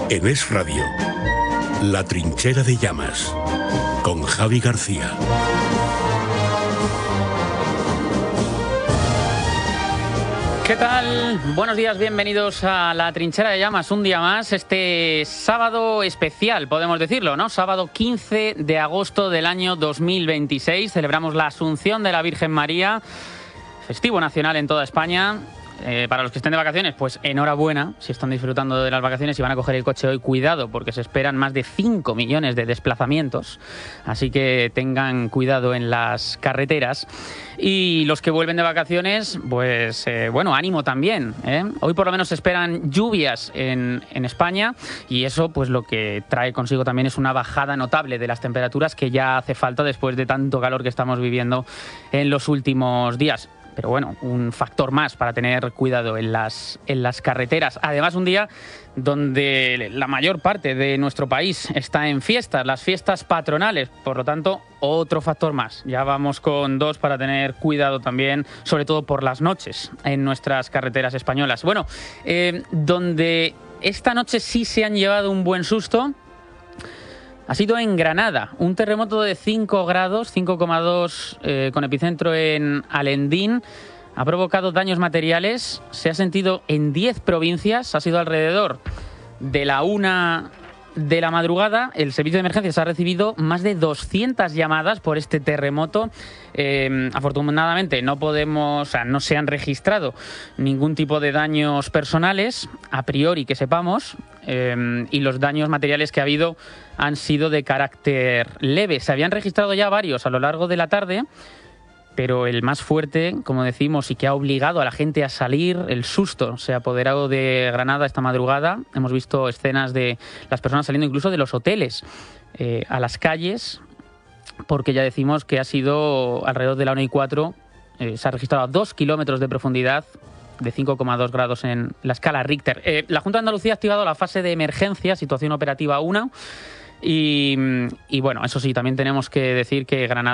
En Es Radio, La Trinchera de Llamas, con Javi García. ¿Qué tal? Buenos días, bienvenidos a La Trinchera de Llamas, un día más, este sábado especial, podemos decirlo, ¿no? Sábado 15 de agosto del año 2026, celebramos la Asunción de la Virgen María, festivo nacional en toda España. Para los que estén de vacaciones, pues enhorabuena, si están disfrutando de las vacaciones y van a coger el coche hoy, cuidado, porque se esperan más de 5 millones de desplazamientos, así que tengan cuidado en las carreteras. Y los que vuelven de vacaciones, pues bueno, ánimo también, ¿eh? Hoy por lo menos se esperan lluvias en España y eso pues lo que trae consigo también es una bajada notable de las temperaturas que ya hace falta después de tanto calor que estamos viviendo en los últimos días. Pero bueno, un factor más para tener cuidado en las carreteras. Además, un día donde la mayor parte de nuestro país está en fiestas, las fiestas patronales. Por lo tanto, otro factor más. Ya vamos con dos para tener cuidado también, sobre todo por las noches en nuestras carreteras españolas. Bueno, donde esta noche sí se han llevado un buen susto ha sido en Granada, un terremoto de 5 grados, 5,2 con epicentro en Alendín. Ha provocado daños materiales, se ha sentido en 10 provincias, ha sido alrededor de la 1 de la madrugada. El servicio de emergencias ha recibido más de 200 llamadas por este terremoto. Afortunadamente no se han registrado ningún tipo de daños personales, a priori que sepamos, y los daños materiales que ha habido han sido de carácter leve. Se habían registrado ya varios a lo largo de la tarde, pero el más fuerte, como decimos, y que ha obligado a la gente a salir, el susto, se ha apoderado de Granada esta madrugada. Hemos visto escenas de las personas saliendo incluso de los hoteles a las calles, porque ya decimos que ha sido alrededor de la 1:04, se ha registrado a 2 kilómetros de profundidad, de 5,2 grados en la escala Richter. La Junta de Andalucía ha activado la fase de emergencia, situación operativa 1, y bueno, eso sí, también tenemos que decir que Granada